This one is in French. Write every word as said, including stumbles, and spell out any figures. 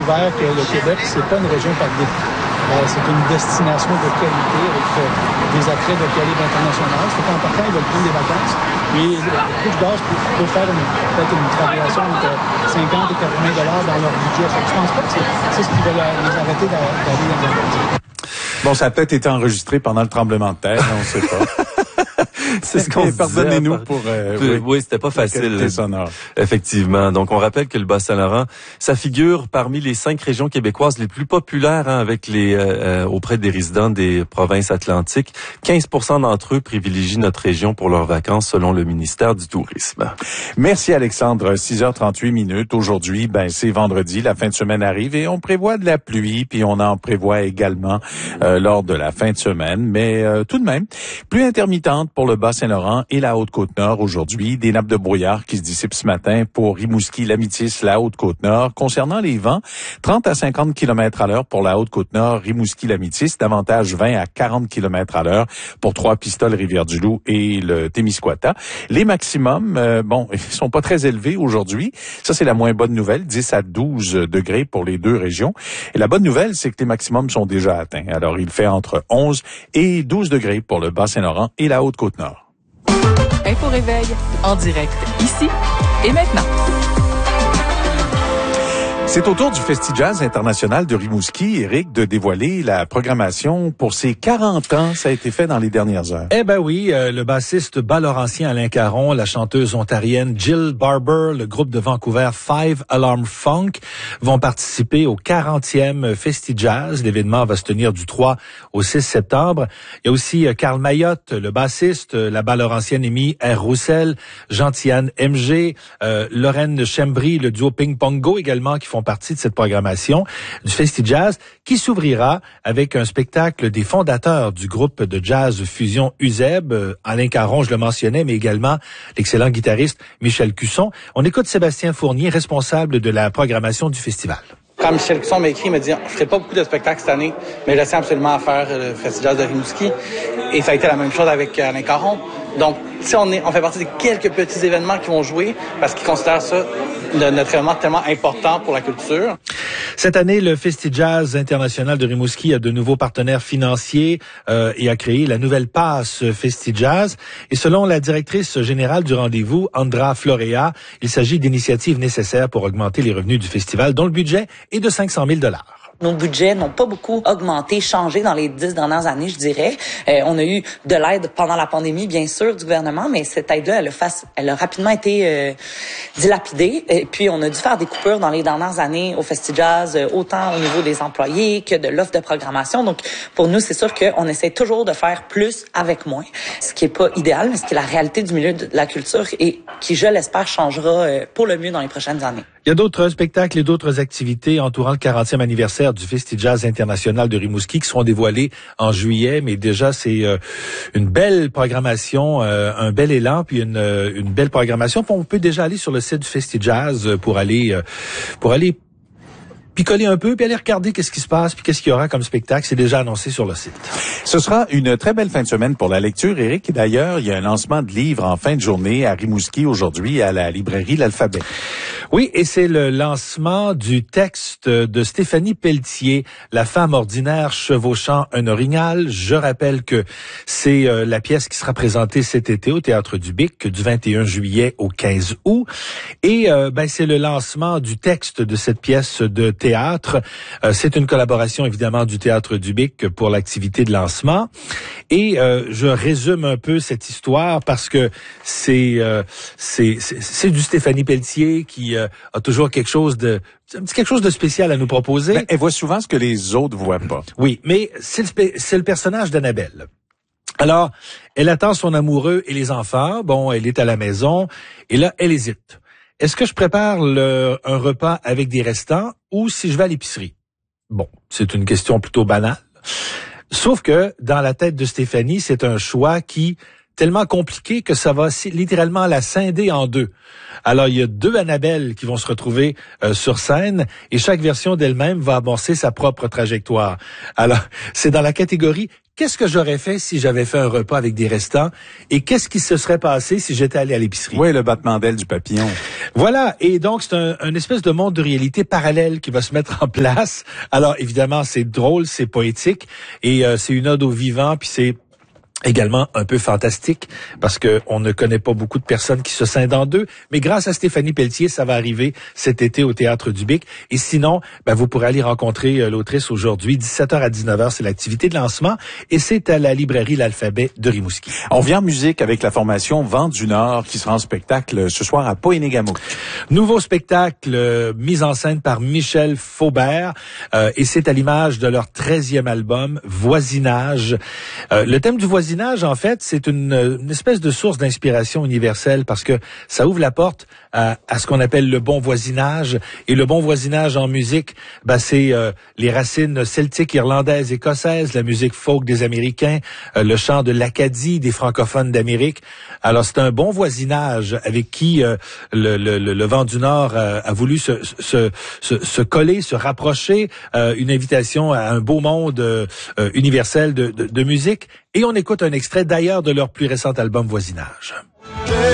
Ouvert que le Québec, c'est pas une région par défaut. Euh, c'est une destination de qualité avec euh, des attraits de calibre international. C'est important, ils veulent prendre des vacances. Et beaucoup de gaz peut, peut faire une, peut-être une variation entre cinquante et quatre-vingts dollars dans leur budget. Fait que je pense pas que c'est, c'est ce qui va les arrêter d'aller dans le budget. Bon, ça a peut-être été enregistré pendant le tremblement de terre, on ne sait pas. C'est ce qu'on Pardonnez-nous disait. pour... Euh, oui, oui, oui c'était pas facile. Sonore. Effectivement. Donc, on rappelle que le Bas-Saint-Laurent, ça figure parmi les cinq régions québécoises les plus populaires hein, avec les euh, auprès des résidents des provinces atlantiques. quinze pour cent d'entre eux privilégient notre région pour leurs vacances, selon le ministère du Tourisme. Merci, Alexandre. six heures trente-huit minutes. Aujourd'hui, ben c'est vendredi. La fin de semaine arrive et on prévoit de la pluie, puis on en prévoit également euh, lors de la fin de semaine. Mais euh, tout de même, pluie intermittente pour le Bas-Saint-Laurent et la Haute-Côte-Nord aujourd'hui. Des nappes de brouillard qui se dissipent ce matin pour Rimouski, l'Amitis, la Haute-Côte-Nord. Concernant les vents, trente à cinquante kilomètres à l'heure pour la Haute-Côte-Nord, Rimouski, l'Amitis. Davantage vingt à quarante kilomètres à l'heure pour Trois-Pistoles, Rivière-du-Loup et le Témiscouata. Les maximums, euh, bon, ils sont pas très élevés aujourd'hui. Ça, c'est la moins bonne nouvelle. dix à douze degrés pour les deux régions. Et la bonne nouvelle, c'est que les maximums sont déjà atteints. Alors, il fait entre onze et douze degrés pour le Bas-Saint-Laurent et la Haute-Côte-Nord. Info Réveil, en direct, ici et maintenant. C'est au tour du Festi-Jazz international de Rimouski, Éric, de dévoiler la programmation pour ses quarante ans. Ça a été fait dans les dernières heures. Eh ben oui, euh, le bassiste bas-laurentien Alain Caron, la chanteuse ontarienne Jill Barber, le groupe de Vancouver Five Alarm Funk vont participer au quarantième Festi-Jazz. L'événement va se tenir du trois au six septembre. Il y a aussi euh, Carl Mayotte, le bassiste, euh, la bas-laurentienne Amy R. Roussel, Gentiane M G, euh, Lorraine Chembry, le duo Ping Pongo également qui font partie de cette programmation du Festi-Jazz qui s'ouvrira avec un spectacle des fondateurs du groupe de jazz fusion U Z E B, euh, Alain Caron, je le mentionnais, mais également l'excellent guitariste Michel Cusson. On écoute Sébastien Fournier, responsable de la programmation du festival. Quand Michel Cusson m'a écrit, il m'a dit « Je ferai pas beaucoup de spectacles cette année, mais je tiens absolument à faire le Festi-Jazz de Rimouski. » Et ça a été la même chose avec Alain Caron. Donc, si on est, on fait partie de quelques petits événements qui vont jouer parce qu'ils considèrent ça notre événement tellement important pour la culture. Cette année, le Festi-Jazz international de Rimouski a de nouveaux partenaires financiers euh, et a créé la nouvelle passe Festi-Jazz. Et selon la directrice générale du rendez-vous, Andra Florea, il s'agit d'initiatives nécessaires pour augmenter les revenus du festival, dont le budget est de cinq cent mille dollars. Nos budgets n'ont pas beaucoup augmenté, changé dans les dix dernières années, je dirais. Euh, on a eu de l'aide pendant la pandémie, bien sûr, du gouvernement, mais cette aide-là, elle a, face, elle a rapidement été euh, dilapidée. Et puis, on a dû faire des coupures dans les dernières années au Festi-Jazz, euh, autant au niveau des employés que de l'offre de programmation. Donc, pour nous, c'est sûr qu'on essaie toujours de faire plus avec moins, ce qui est pas idéal, mais ce qui est la réalité du milieu de la culture et qui, je l'espère, changera euh, pour le mieux dans les prochaines années. Il y a d'autres spectacles et d'autres activités entourant le quarantième anniversaire du Festi-Jazz international de Rimouski qui seront dévoilés en juillet, mais déjà c'est euh, une belle programmation, euh, un bel élan, puis une, euh, une belle programmation. On peut déjà aller sur le site du Festi-Jazz pour aller euh, pour aller picoler un peu, puis aller regarder qu'est-ce qui se passe, puis qu'est-ce qu'il y aura comme spectacle. C'est déjà annoncé sur le site. Ce sera une très belle fin de semaine pour la lecture, Éric. Et d'ailleurs, il y a un lancement de livre en fin de journée à Rimouski aujourd'hui à la librairie L'Alphabet. Oui, et c'est le lancement du texte de Stéphanie Pelletier, La femme ordinaire chevauchant un orignal. Je rappelle que c'est euh, la pièce qui sera présentée cet été au Théâtre du Bic du vingt et un juillet au quinze août. Et euh, ben c'est le lancement du texte de cette pièce de théâtre. Euh, c'est une collaboration évidemment du Théâtre du Bic pour l'activité de lancement. Et euh, je résume un peu cette histoire parce que c'est euh, c'est, c'est c'est du Stéphanie Pelletier qui euh, a toujours quelque chose de un petit quelque chose de spécial à nous proposer. Ben, elle voit souvent ce que les autres voient pas. Oui, mais c'est le, c'est le personnage d'Annabelle. Alors, elle attend son amoureux et les enfants. Bon, elle est à la maison et là, elle hésite. Est-ce que je prépare le, un repas avec des restants ou si je vais à l'épicerie? Bon, c'est une question plutôt banale. Sauf que dans la tête de Stéphanie, c'est un choix qui tellement compliqué que ça va littéralement la scinder en deux. Alors, il y a deux Annabelle qui vont se retrouver euh, sur scène et chaque version d'elle-même va amorcer sa propre trajectoire. Alors, c'est dans la catégorie qu'est-ce que j'aurais fait si j'avais fait un repas avec des restants et qu'est-ce qui se serait passé si j'étais allé à l'épicerie? Oui, le battement d'aile du papillon. Voilà. Et donc, c'est un, un espèce de monde de réalité parallèle qui va se mettre en place. Alors, évidemment, c'est drôle, c'est poétique et euh, c'est une ode au vivant, puis c'est également un peu fantastique parce que on ne connaît pas beaucoup de personnes qui se scindent en deux, mais grâce à Stéphanie Pelletier, ça va arriver cet été au Théâtre du Bic. Et sinon, ben, vous pourrez aller rencontrer euh, l'autrice aujourd'hui, dix-sept heures à dix-neuf heures, c'est l'activité de lancement et c'est à la librairie L'Alphabet de Rimouski. On vient en musique avec la formation Vent du Nord qui sera en spectacle ce soir à Poénégamouk. Nouveau spectacle euh, mis en scène par Michel Faubert euh, et c'est à l'image de leur treizième album, Voisinage. Euh, le thème du voisinage en fait, c'est une, une espèce de source d'inspiration universelle parce que ça ouvre la porte à, à ce qu'on appelle le bon voisinage. Et le bon voisinage en musique, ben, c'est euh, les racines celtiques, irlandaises, écossaises, la musique folk des Américains, euh, le chant de l'Acadie des francophones d'Amérique. Alors, c'est un bon voisinage avec qui euh, le, le, le, le Vent du Nord euh, a voulu se, se, se, se coller, se rapprocher. Euh, une invitation à un beau monde euh, universel de, de, de musique. Et on écoute un extrait d'ailleurs de leur plus récent album Voisinage.